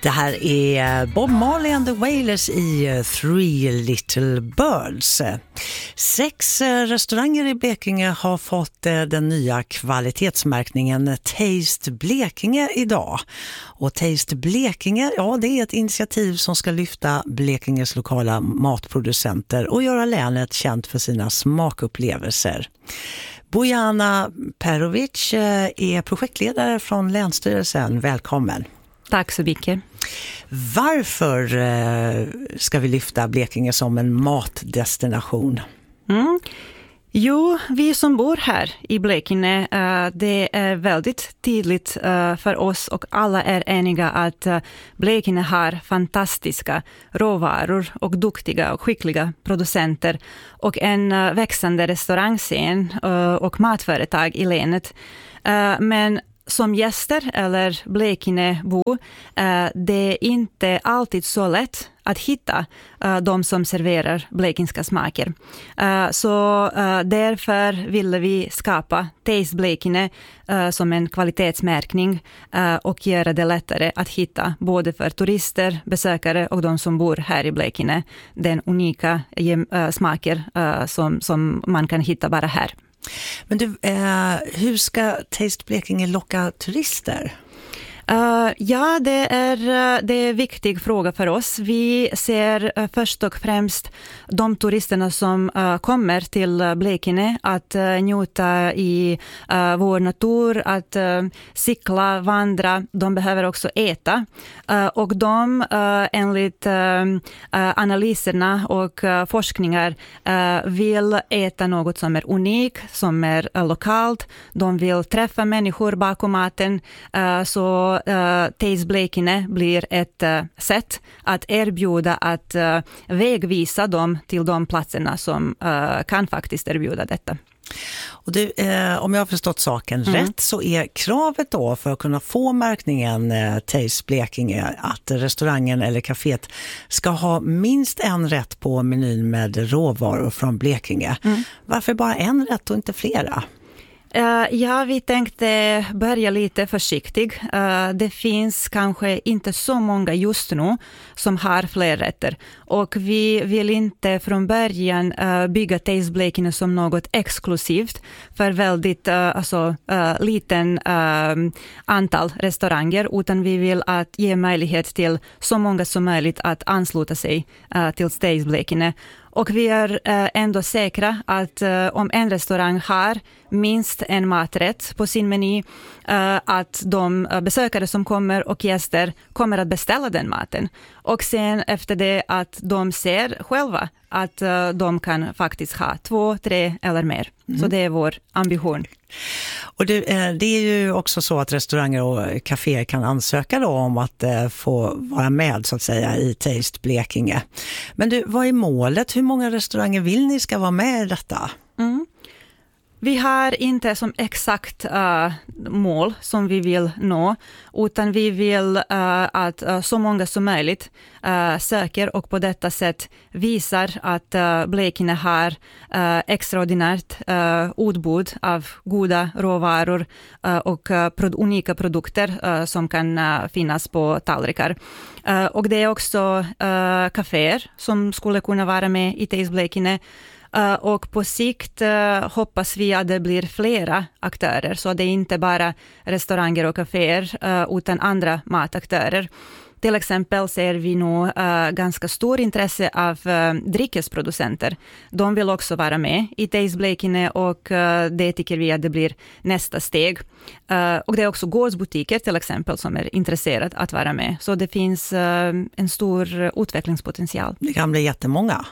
Det här är Bob Marley and the Wailers i Three Little Birds. 6 restauranger i Blekinge har fått den nya kvalitetsmärkningen Taste Blekinge idag. Och Taste Blekinge, ja, det är ett initiativ som ska lyfta Blekinges lokala matproducenter och göra länet känt för sina smakupplevelser. Bojana Perovic är projektledare från Länsstyrelsen. Välkommen. Tack så mycket. Varför ska vi lyfta Blekinge som en matdestination? Jo, vi som bor här i Blekinge, det är väldigt tydligt för oss och alla är eniga att Blekinge har fantastiska råvaror och duktiga och skickliga producenter och en växande restaurangscen och matföretag i länet. Men som gäster eller Blekingebor, det är inte alltid så lätt att hitta de som serverar blekinska smaker. Så därför ville vi skapa Taste Blekinge som en kvalitetsmärkning och göra det lättare att hitta både för turister, besökare och de som bor här i Blekinge den unika smaker som man kan hitta bara här. Men du, hur ska Taste Blekinge locka turister? Ja, det är en viktig fråga för oss. Vi ser först och främst de turisterna som kommer till Blekinge att njuta i vår natur, att cykla, vandra. De behöver också äta. Och de, enligt analyserna och forskningar, vill äta något som är unikt, som är lokalt. De vill träffa människor bakom maten. Så Taste Blekinge blir ett sätt att erbjuda att vägvisa dem till de platserna som kan faktiskt erbjuda detta. Och du, om jag har förstått saken rätt så är kravet då för att kunna få märkningen Taste Blekinge att restaurangen eller kaféet ska ha minst en rätt på menyn med råvaror från Blekinge. Varför bara en rätt och inte flera? Ja, vi tänkte börja lite försiktigt. Det finns kanske inte så många just nu som har fler rätter. Och vi vill inte från början bygga Taste Blekinge som något exklusivt för väldigt liten antal restauranger. Utan vi vill att ge möjlighet till så många som möjligt att ansluta sig till Taste Blekinge. Och vi är ändå säkra att om en restaurang har minst en maträtt på sin meny, att de besökare som kommer och gäster kommer att beställa den maten. Och sen efter det att de ser själva att de kan faktiskt ha 2, 3 eller mer. Så det är vår ambition. Och det är ju också så att restauranger och kaféer kan ansöka då om att få vara med så att säga i Taste Blekinge. Men du, vad är målet? Hur många restauranger vill ni ska vara med i detta? Vi har inte som exakt mål som vi vill nå, utan vi vill att så många som möjligt söker och på detta sätt visar att Blekinge har extraordinärt utbud av goda råvaror och unika produkter som kan finnas på tallrikar. Och det är också kaféer som skulle kunna vara med i Taste Blekinge. Och på sikt hoppas vi att det blir flera aktörer, så det är inte bara restauranger och kaféer utan andra mataktörer. Till exempel ser vi nu ganska stor intresse av dryckesproducenter. De vill också vara med i Taste Blekinge och det tycker vi att det blir nästa steg. Och det är också gårdsbutiker till exempel som är intresserade att vara med. Så det finns en stor utvecklingspotential. Det kan bli jättemånga.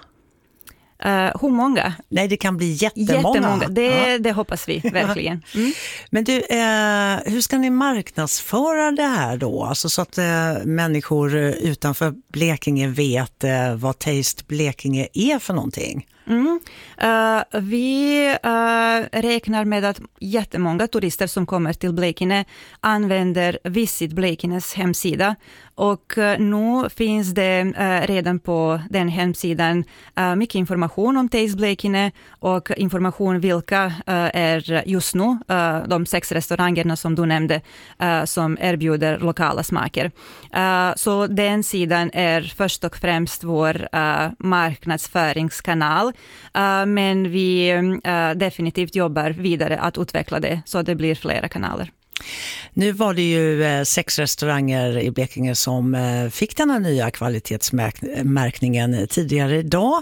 Hur många? Nej, det kan bli jättemånga. Det hoppas vi verkligen. Men du, hur ska ni marknadsföra det här då? Alltså så att människor utanför Blekinge vet vad Taste Blekinge är för någonting. Vi räknar med att jättemånga turister som kommer till Blekinge använder Visit Blekines hemsida. Och nu finns det redan på den hemsidan mycket information om Taste Blekinge och information vilka är just nu de 6 restaurangerna som du nämnde som erbjuder lokala smaker. Så den sidan är först och främst vår marknadsföringskanal, men vi definitivt jobbar vidare att utveckla det så det blir flera kanaler. Nu var det ju 6 restauranger i Blekinge som fick den här nya kvalitetsmärkningen tidigare idag.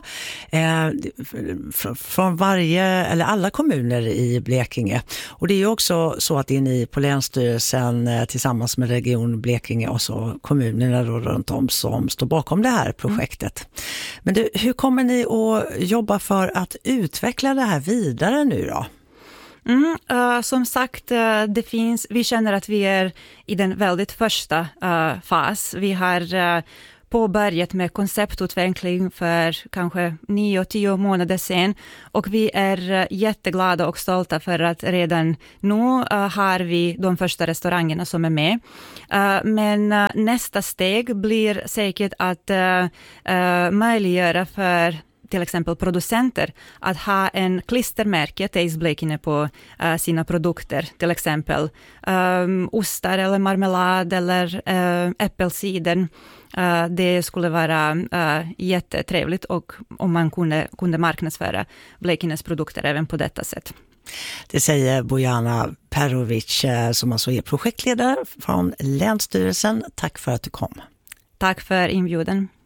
Från alla kommuner i Blekinge. Och det är ju också så att det är ni på Länsstyrelsen tillsammans med Region Blekinge och så kommunerna runt om som står bakom det här projektet. Men hur kommer ni att jobba för att utveckla det här vidare nu då? Som sagt, vi känner att vi är i den väldigt första fas. Vi har påbörjat med konceptutveckling för kanske 9-10 månader sedan och vi är jätteglada och stolta för att redan nu har vi de första restaurangerna som är med. Men nästa steg blir säkert att möjliggöra för till exempel producenter att ha en klistermärke Taste Blekinge på sina produkter, till exempel ostar eller marmelad eller äppelcider. Det skulle vara jättetrevligt och om man kunde marknadsföra Blekinges produkter även på detta sätt. Det säger Bojana Perovic som alltså är projektledare från Länsstyrelsen. Tack för att du kom. Tack för inbjudan.